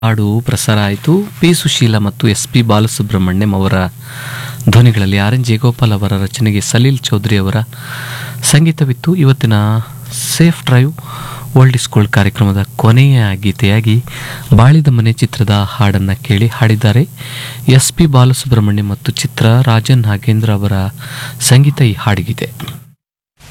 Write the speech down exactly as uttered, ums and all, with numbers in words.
ಹಾಡು ಪ್ರಸಾರ ಆಯಿತು. ಪಿ ಸುಶೀಲ ಮತ್ತು ಎಸ್ ಪಿ ಬಾಲಸುಬ್ರಹ್ಮಣ್ಯಂ ಅವರ ಧ್ವನಿಗಳಲ್ಲಿ ಆರ್ ಎನ್ ಜಯಗೋಪಾಲ್ ಅವರ ರಚನೆಗೆ ಸಲೀಲ್ ಚೌಧರಿ ಅವರ ಸಂಗೀತವಿತ್ತು. ಇವತ್ತಿನ safe drive old is gold ಕಾರ್ಯಕ್ರಮದ ಕೊನೆಯ ಗೀತೆಯಾಗಿ ಬಾಳಿದ ಮನೆ ಚಿತ್ರದ ಹಾಡನ್ನು ಕೇಳಿ ಹಾಡಿದ್ದಾರೆ ಎಸ್ ಪಿ ಬಾಲಸುಬ್ರಹ್ಮಣ್ಯಂ ಮತ್ತು ಚಿತ್ರ ರಾಜನ್ ನಾಗೇಂದ್ರ ಅವರ ಸಂಗೀತ ಈ ಹಾಡಿಗಿದೆ.